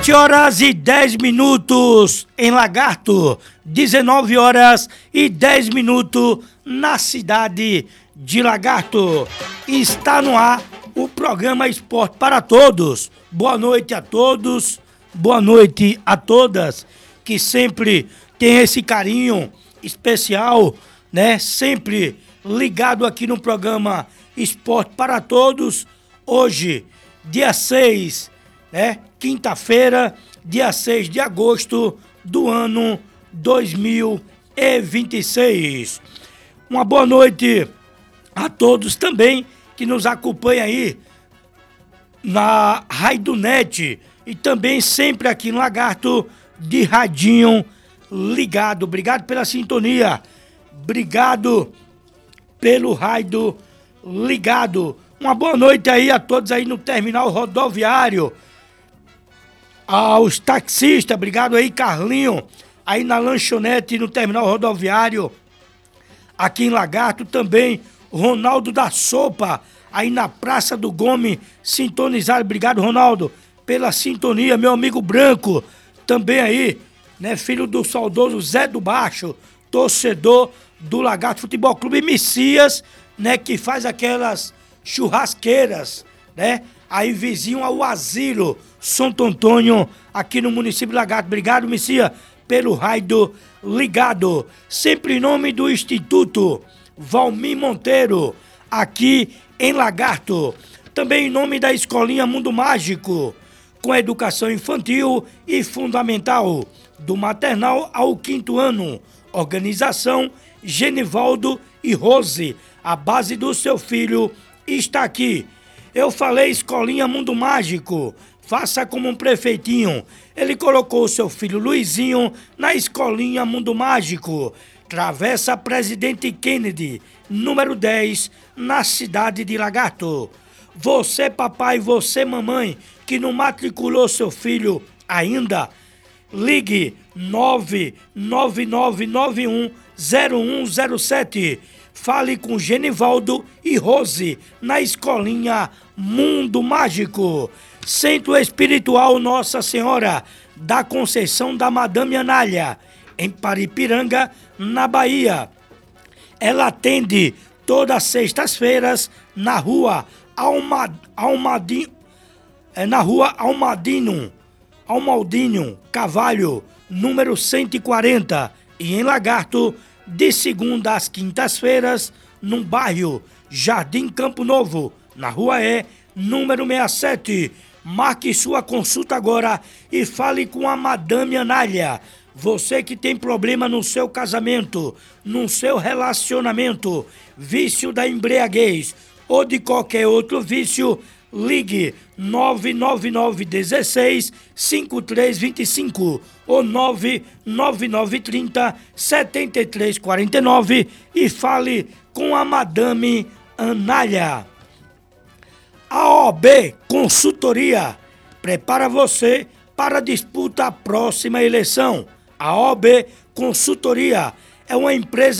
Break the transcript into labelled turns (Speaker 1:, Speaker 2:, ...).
Speaker 1: 7h10 em Lagarto, 19h10 na cidade de Lagarto. Está no ar o programa Esporte para Todos. Boa noite a todos, boa noite a todas, que sempre tem esse carinho especial, né? Sempre ligado aqui no programa Esporte para Todos. Hoje, dia 6, né? Quinta-feira, dia 6 de agosto do ano 2026. Uma boa noite a todos também que nos acompanham aí na Raidonet e também sempre aqui no Lagarto de radinho ligado. Obrigado pela sintonia, obrigado pelo rádio ligado. Uma boa noite aí a todos aí no terminal rodoviário, aos taxistas, obrigado aí Carlinho, aí na lanchonete no terminal rodoviário, aqui em Lagarto também, Ronaldo da Sopa, aí na Praça do Gomes, sintonizado, obrigado Ronaldo, pela sintonia, meu amigo Branco, também aí, né, filho do saudoso Zé do Baixo, torcedor do Lagarto Futebol Clube, Messias, né, que faz aquelas churrasqueiras, né, aí vizinho ao asilo Santo Antônio, aqui no município de Lagarto. Obrigado, Messias, pelo rádio ligado. Sempre em nome do Instituto Valmir Monteiro, aqui em Lagarto. Também em nome da Escolinha Mundo Mágico, com educação infantil e fundamental, do maternal ao 5º ano. Organização Genivaldo e Rose. A base do seu filho está aqui. Eu falei Escolinha Mundo Mágico, faça como um prefeitinho. Ele colocou o seu filho Luizinho na Escolinha Mundo Mágico. Travessa Presidente Kennedy, número 10, na cidade de Lagarto. Você papai, você mamãe, que não matriculou seu filho ainda, ligue 999910107. Fale com Genivaldo e Rose na Escolinha Mundo Mágico. Centro Espiritual Nossa Senhora da Conceição da Madame Anália, em Paripiranga, na Bahia. Ela atende todas as sextas-feiras na rua Almaldino Cavalho, número 140, e em Lagarto, de segunda às quintas-feiras, no bairro Jardim Campo Novo, na Rua E, número 67. Marque sua consulta agora e fale com a Madame Anália. Você que tem problema no seu casamento, no seu relacionamento, vício da embriaguez ou de qualquer outro vício, ligue 99916-5325 ou 99930-7349 e fale com a Madame Anália. A OB Consultoria prepara você para a disputa à próxima eleição. A OB Consultoria é uma empresa